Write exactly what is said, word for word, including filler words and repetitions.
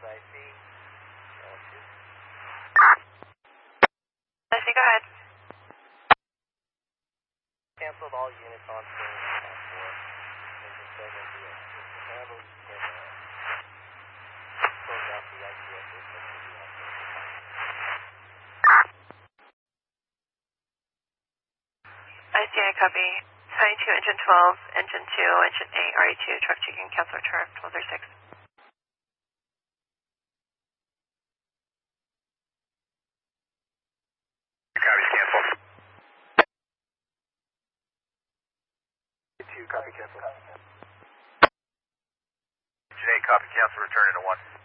I C. I C, go ahead. Canceled all units on scene at four. Engine seven D S. Handled and closed out the I C S A seven D S. I C, I copy. Sign two, engine twelve, engine two, engine eight, R E two, truck chicken, cancel return, twelve thirty-six. Copy, cancel. Two, copy, cancel. Engine eight, copy, cancel, return into one.